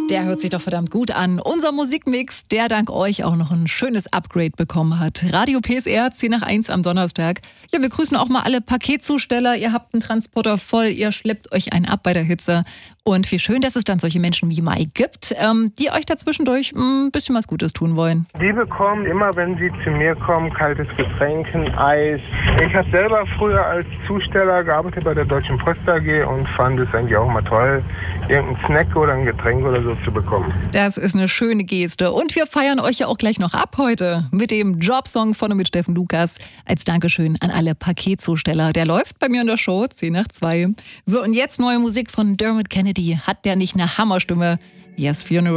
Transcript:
Der hört sich doch verdammt gut an. Unser Musikmix, der dank euch auch noch ein schönes Upgrade bekommen hat. Radio PSR, 10 nach 1 am Donnerstag. Ja, wir grüßen auch mal alle Paketzusteller. Ihr habt einen Transporter voll, ihr schleppt euch einen ab bei der Hitze. Und wie schön, dass es dann solche Menschen wie Mai gibt, die euch dazwischendurch ein bisschen was Gutes tun wollen. Die bekommen immer, wenn sie zu mir kommen, kaltes Getränk, ein Eis. Ich habe selber früher als Zusteller gearbeitet bei der Deutschen Post AG und fand es eigentlich auch mal toll, irgendeinen Snack oder ein Getränk oder so zu bekommen. Das ist eine schöne Geste. Und wir feiern euch ja auch gleich noch ab heute mit dem Jobsong von und mit Steffen Lukas als Dankeschön an alle Paketzusteller. Der läuft bei mir in der Show, 10 nach 2. So, und jetzt neue Musik von Dermot Kennedy. Hat der nicht eine Hammerstimme? Yes, Funeral.